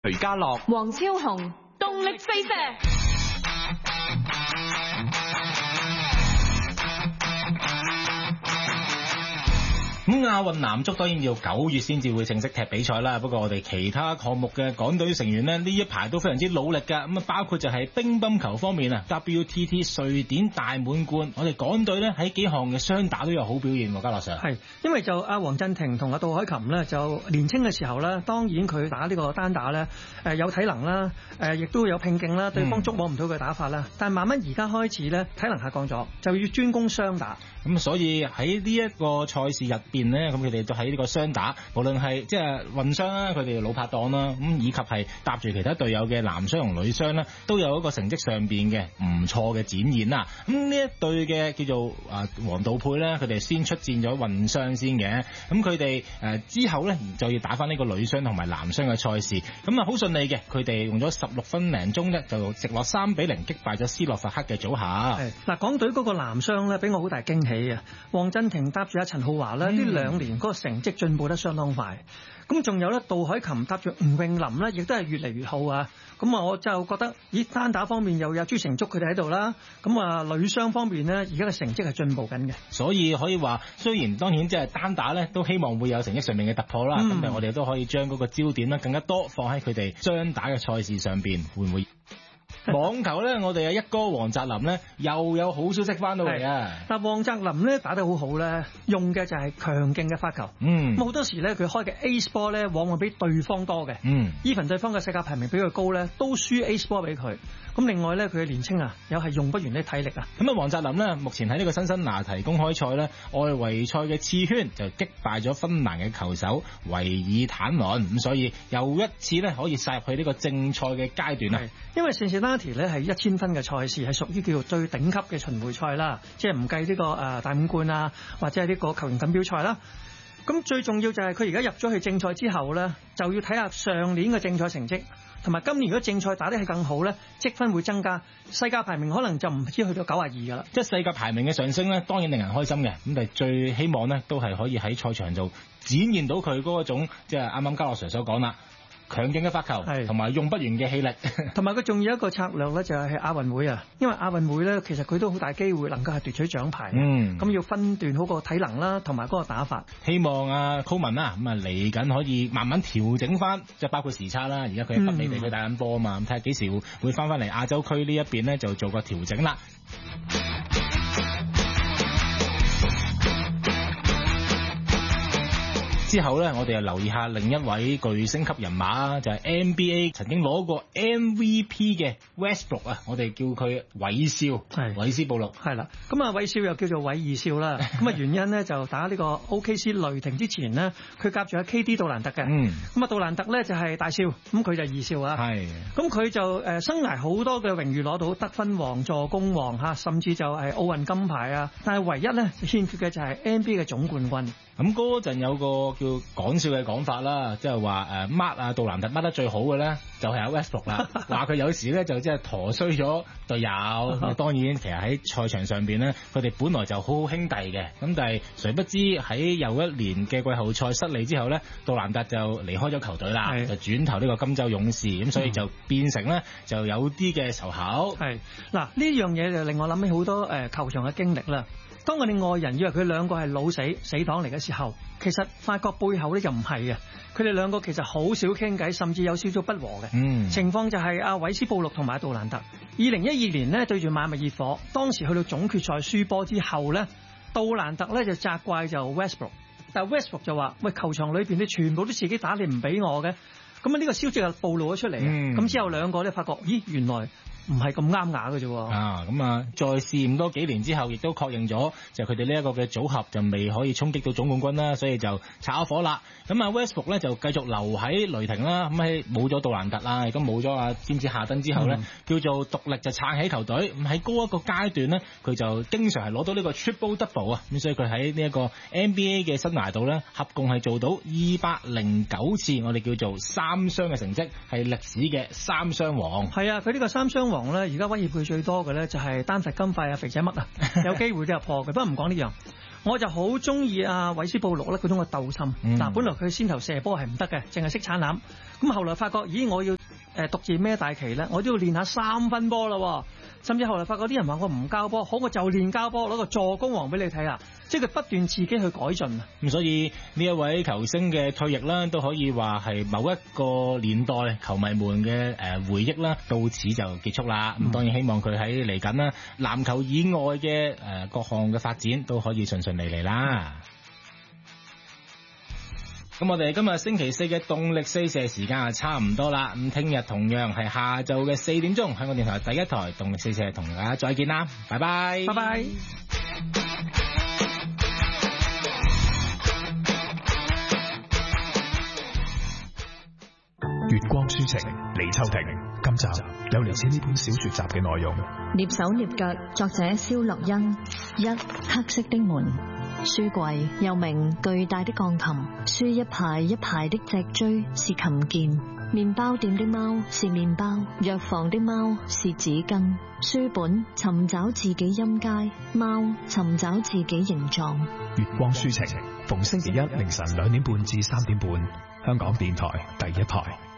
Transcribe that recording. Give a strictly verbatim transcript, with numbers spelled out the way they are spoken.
徐家樂、 黃超雄，動力四射。 咁亞運男足當然要九月先至會正式踢比賽啦。不過我哋其他項目嘅港隊成員呢，呢一排都非常之努力㗎。咁啊，包括就係乒乓球方面啊 ，W T T 瑞典大滿貫，我哋港隊呢喺幾項嘅雙打都有好表現喎。嘉樂 Sir 係，因為就阿黃鎮廷同阿杜海琴呢，就年青嘅時候呢，當然佢打呢個單打呢，誒有體能啦，誒亦都有拼勁啦，對方捉摸唔到佢打法啦。嗯、但係慢慢而家開始呢，體能下降咗，就要專攻雙打。 咁所以喺呢一個賽事入邊呢，咁佢哋都喺呢個雙打，無論係即係混雙啦，佢哋老拍檔啦，咁以及係搭住其他隊友嘅男雙同女雙呢，都有一個成績上邊嘅唔錯嘅展現啦。咁呢一隊嘅叫做啊黃道佩呢，佢哋先出戰咗混雙先嘅，咁佢哋誒之後呢，就要打翻呢個女雙同埋男雙嘅賽事，咁啊好順利嘅，佢哋用咗十六分零鐘呢，就直落三比零擊敗咗斯洛伐克嘅組合。 係嗱，港隊嗰個男雙呢，俾我好大驚喜。黃鎮廷搭住阿陳浩華咧，呢兩年嗰個成績進步得相當快。咁仲有咧，杜海琴搭住吳詠琳咧，亦都係越嚟越好啊。咁啊，我就覺得咦，單打方面又有朱成竹佢哋喺度啦。咁啊，女雙方面呢，而家嘅成績係進步緊嘅。 所以可以話，雖然當然即係單打咧，都希望會有成績上面嘅突破啦。咁、嗯、但係我哋都可以將嗰個焦點咧更加多放喺佢哋雙打嘅賽事上邊，會唔會？網球咧，我哋嘅一哥黃澤林咧又有好消息翻到嚟啊！ 但黃澤林咧打得好好咧，用嘅就係強勁嘅發球。嗯，咁好多時咧佢開嘅 Ace 波咧，往往比對方多嘅。嗯，even 對方嘅世界排名比佢高咧，都輸 Ace 波俾佢。咁另外咧，佢嘅年青啊，又係用不完啲體力啊。咁啊， 黃澤林呢，目前喺呢個辛辛那提公開賽咧，外圍賽嘅次圈就擊敗咗芬蘭嘅球手維爾坦倫，咁所以又一次咧可以殺入去呢個正賽嘅階段啊。 因為 Cincinnati 咧係一千分嘅賽事，係屬於叫做最頂級嘅巡迴賽啦，即係唔計呢個誒大滿貫啊，或者係呢個球員錦標賽啦。咁最重要就係佢而家入咗去正賽之後咧，就要睇下上年嘅正賽成績，同埋今年如果正賽打得係更好咧，積分會增加，世界排名可能就唔知去到九十二噶啦。 即係世界排名嘅上升咧，當然令人開心嘅，咁但係最希望咧都係可以喺賽場度展現到佢嗰種，即係啱啱嘉樂 Sir 所講啦。強勁嘅發球，同埋用不完嘅氣力， 同埋佢仲有一個策略咧，就係亞運會啊。因為亞運會咧，其實佢都好大機會能夠係奪取獎牌。嗯，咁要分段好個體能啦，同埋嗰個打法。 希望啊 Coleman 啊，咁啊嚟緊可以慢慢調整翻，即係包括時差啦。而家佢喺北美地區打緊波啊嘛，咁睇下幾時會翻翻嚟亞洲區呢一邊咧，就做個調整啦。之後咧，我哋又留意下另一位巨星級人馬，就係 N B A 曾經攞過 M V P 嘅 Westbrook 啊，我哋叫佢韋少，係韋斯布魯， 係啦。咁啊，韋少又叫做韋二少啦。咁啊，原因咧就打呢個 O K C 雷霆之前呢，佢夾住阿 K D 杜蘭特嘅。嗯。咁啊，杜蘭特咧就係大少，咁佢就二少啊。係。咁佢就誒生涯好多嘅榮譽攞到得分王、助攻王嚇，甚至就係奧運金牌啊。但係唯一咧欠缺嘅就係 N B A 嘅總冠軍。 咁嗰陣有個叫講笑嘅講法啦，即係話誒 mark 啊杜蘭特 mark 得最好嘅咧，就係阿 Westbrook 啦。話佢有時咧就即係陀衰咗隊友。當然其實喺賽場上邊咧，佢哋本來就好好兄弟嘅。咁但係誰不知喺又一年嘅季後賽失利之後咧，杜蘭特就離開咗球隊啦，就轉投呢個金州勇士。咁所以就變成咧就有啲嘅仇口。係嗱，呢樣嘢就令我諗起好多誒球場嘅經歷啦。當我哋外人以為佢兩個係老死死黨嚟嘅時候，其實發覺背後咧就唔係嘅。佢哋兩個其實好少傾偈，甚至有少少不和嘅。嗯，情況就係阿韋斯布魯同埋杜蘭特，二零一二年呢對住邁阿密熱火，當時去到總決賽輸波之後呢，杜蘭特咧就責怪就 Westbrook， 但係 Westbrook 就話：喂，球場裏邊你全部都自己打，你唔俾我嘅。咁啊呢個消息就暴露咗出嚟。咁、嗯、之後兩個咧發覺，咦，原來唔係咁啱牙嘅啫。啊，咁啊，再試驗多幾年之後，亦都確認咗，就佢哋呢一個嘅組合就未可以衝擊到總冠軍啦，所以就炒火啦。咁啊 Westbrook 咧就繼續留喺雷霆啦。咁喺冇咗杜蘭特啦，亦都冇咗啊詹姆斯夏登之後咧、嗯，叫做獨立就撐起球隊。咁喺高一個階段咧，佢就經常係攞到呢個 triple double 啊。咁所以佢喺呢一個 N B A 嘅生涯度咧，合共係做到二百零九次，我哋叫做三雙嘅成績，係歷史嘅三雙王。係啊，佢呢個三雙王咧，而家威脅佢最多嘅咧就係丹佛金塊啊、肥仔乜啊，有機會都有破嘅。不過唔講呢樣。 我就好中意阿韋斯布魯咧嗰種嘅鬥心。嗱、嗯，本來佢先頭射波係唔得嘅，淨係識鏟籃。咁後來發覺，咦，我要誒獨自孭大旗咧，我都要練下三分波啦。甚至後來發覺啲人話我唔交波，好，我就練交波，攞個助攻王俾你睇啦。即係佢不斷自己去改進啊。 咁所以呢一位球星嘅退役啦，都可以話係某一個年代球迷們嘅誒回憶啦，到此就結束啦。咁、嗯、當然希望佢喺嚟緊啦，籃球以外嘅誒各項嘅發展都可以順順利利啦。咁我哋今日星期四嘅動力四射時間啊差唔多啦，咁聽日同樣係下晝嘅四點鐘，香港電台第一台動力四射同大家再見啦，拜拜， 拜拜。 月光書情，李秋婷。今集有嚟自呢本小說集嘅內容。 躡手躡腳，作者蕭樂欣。一，黑色的門。書櫃又名巨大的鋼琴，書一排一排的脊椎是琴鍵，麵包店的貓是麵包，藥房的貓是紙巾，書本尋找自己音階，貓尋找自己形狀。 月光書情，逢星期一凌晨兩點半至三點半，香港電台第一台。